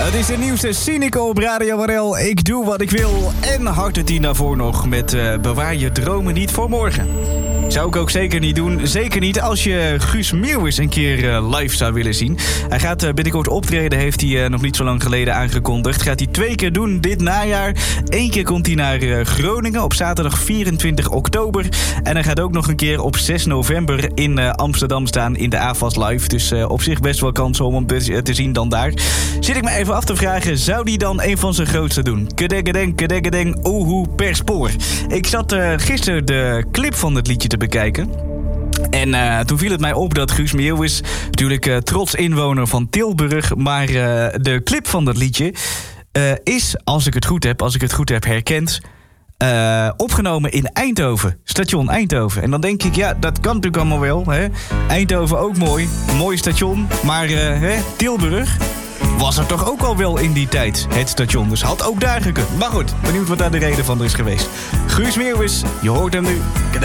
Het is de nieuwste Cynical op Radio RL. Ik doe wat ik wil. En Harte 10 daarvoor nog met bewaar je dromen niet voor morgen. Zou ik ook zeker niet doen. Zeker niet als je Guus Meeuwis een keer live zou willen zien. Hij gaat binnenkort optreden, heeft hij nog niet zo lang geleden aangekondigd. Gaat hij 2 keer doen dit najaar. 1 keer komt hij naar Groningen op zaterdag 24 oktober. En hij gaat ook nog een keer op 6 november in Amsterdam staan in de AFAS Live. Dus op zich best wel kans om hem te zien dan daar. Zit ik me even af te vragen, zou die dan een van zijn grootste doen? Kedegedeng, oehoe, per spoor. Ik zat gisteren de clip van het liedje te bekijken. En toen viel het mij op dat Guus Meeuwis, natuurlijk trots inwoner van Tilburg, maar de clip van dat liedje is, als ik het goed heb herkend, opgenomen in Eindhoven, station Eindhoven. En dan denk ik, ja, dat kan natuurlijk allemaal wel. Hè? Eindhoven ook mooi station, maar Tilburg was er toch ook al wel in die tijd, het station. Dus had ook daar gekund. Maar goed, benieuwd wat daar de reden van is geweest. Guus Meeuwis, je hoort hem nu.